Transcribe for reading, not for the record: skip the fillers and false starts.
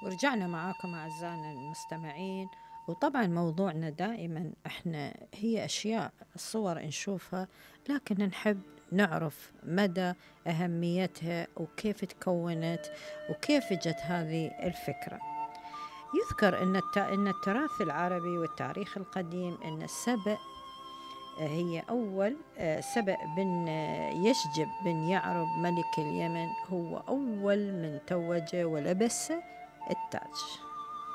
ورجعنا معاكم أعزائنا المستمعين. وطبعا موضوعنا دائما احنا هي أشياء صور نشوفها، لكن نحب نعرف مدى أهميتها وكيف تكونت وكيف جت هذه الفكرة. يذكر أن التراث العربي والتاريخ القديم أن السبأ هي أول سبأ بن يشجب بن يعرب ملك اليمن هو أول من توج ولبس التاج.